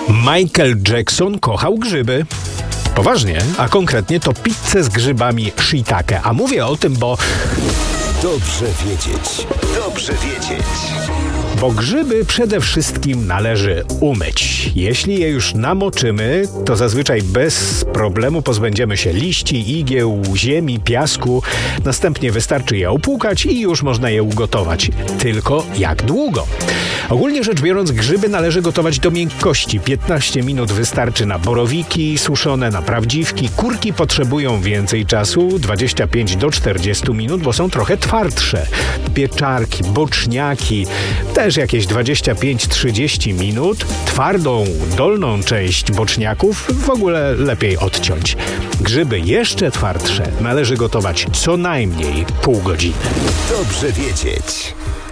Michael Jackson kochał grzyby. Poważnie, a konkretnie to pizzę z grzybami shiitake. A mówię o tym, bo... Dobrze wiedzieć. Dobrze wiedzieć. Bo grzyby przede wszystkim należy umyć. Jeśli je już namoczymy, to zazwyczaj bez problemu pozbędziemy się liści, igieł, ziemi, piasku. Następnie wystarczy je opłukać i już można je ugotować. Tylko jak długo? Ogólnie rzecz biorąc, grzyby należy gotować do miękkości. 15 minut wystarczy na borowiki suszone, na prawdziwki. Kurki potrzebują więcej czasu, 25 do 40 minut, bo są trochę twardsze. Pieczarki, boczniaki, też jakieś 25-30 minut. Twardą, dolną część boczniaków w ogóle lepiej odciąć. Grzyby jeszcze twardsze należy gotować co najmniej pół godziny. Dobrze wiedzieć.